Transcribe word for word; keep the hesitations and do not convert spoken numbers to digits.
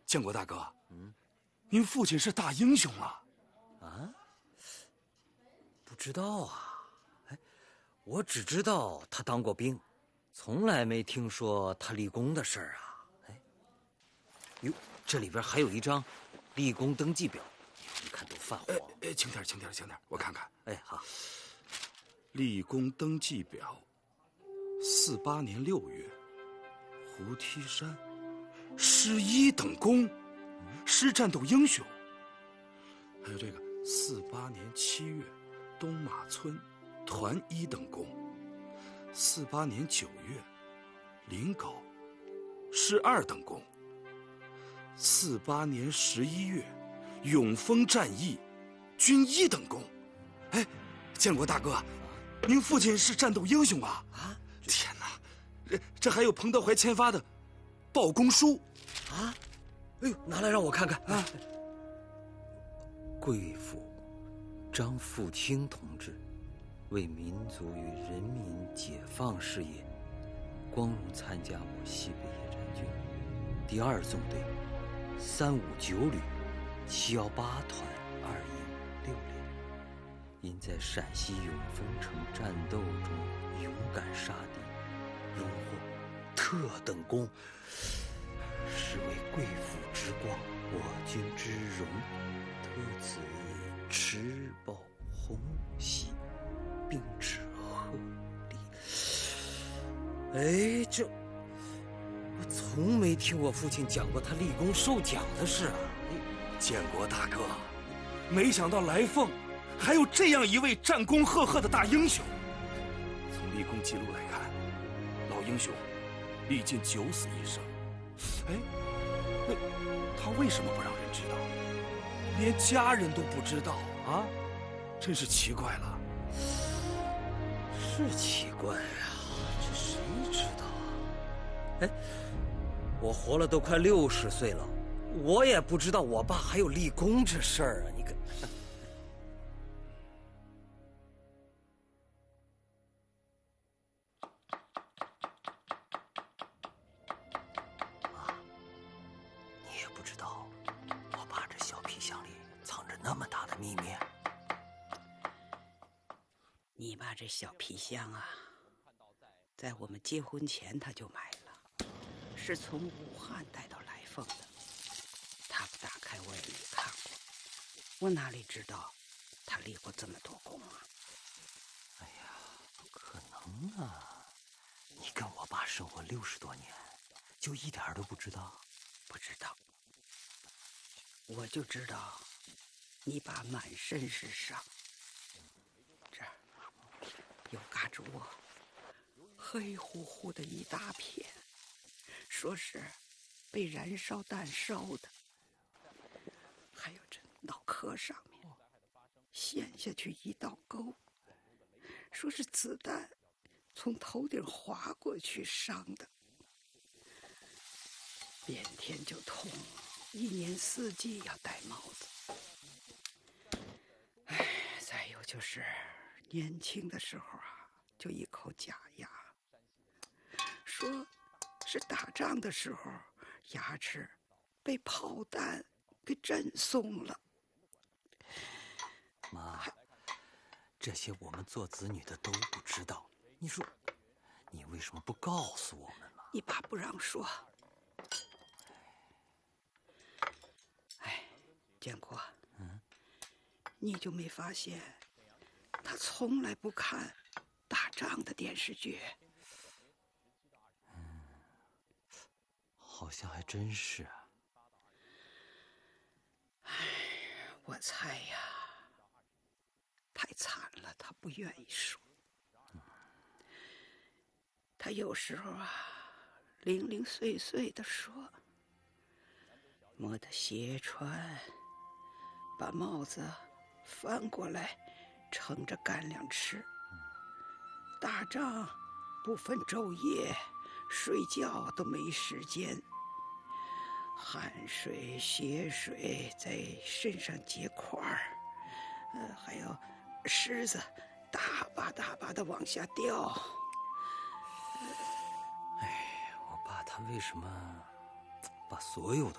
建国大哥，嗯，您父亲是大英雄啊！ 啊？不知道啊，哎，我只知道他当过兵，从来没听说他立功的事儿啊。哎，哟，这里边还有一张立功登记表，你看都泛黄。 哎哎，轻点，轻点，轻点，我看看。 哎，好。 立功登记表，四八年六月，胡梯山。师一等功，师战斗英雄。还有这个四八年七月，东马村团一等功。四八年九月，临皋师二等功。四八年十一月，永丰战役军一等功。哎，建国大哥，您父亲是战斗英雄啊！啊，天哪，这这还有彭德怀签发的报功书。 啊！哎呦，拿来让我看看啊！贵父张富清同志为民族与人民解放事业，光荣参加我西北野战军第二纵队三五九旅七幺八团二营六连，因在陕西永丰城战斗中勇敢杀敌，荣获特等功。是为贵父之光，我军之荣，特此持报红喜，并致贺礼。哎，这我从没听我父亲讲过他立功受奖的事啊！ 建国大哥，没想到来凤还有这样一位战功赫赫的大英雄。从立功记录来看，老英雄历尽九死一生。哎，那他为什么不让人知道？连家人都不知道啊，真是奇怪了。 是奇怪啊，这谁知道啊？哎，我活了都快六十岁了，我也不知道我爸还有立功这事儿啊！你看。 你爸这小皮箱啊，在我们结婚前他就买了，是从武汉带到来凤的。他不打开我也没看过，我哪里知道他立过这么多功啊？ 哎呀，不可能啊！你跟我爸生活六十多年，就一点都不知道？ 不知道，我就知道你爸满身是伤。这儿有嘎吱窝，黑乎乎的一大片，说是被燃烧弹烧的。还有这脑壳上面陷下去一道沟，说是子弹从头顶划过去伤的。变天就痛，一年四季要戴帽子。哎，再有就是年轻的时候啊，就一口假牙，说是打仗的时候牙齿被炮弹给震松了。 妈，这些我们做子女的都不知道，你说你为什么不告诉我们嘛？ 你爸不让说。哎，建国，嗯，你就没发现他从来不看打仗的电视剧？ 嗯，好像还真是啊。 哎，我猜呀，太惨了，他不愿意说。他有时候啊，零零碎碎的说，摸着鞋穿，把帽子翻过来盛着干粮吃。打仗不分昼夜，睡觉都没时间，汗水血水在身上结块儿，呃，还有虱子大把大把的往下掉。 哎，我爸他为什么把所有的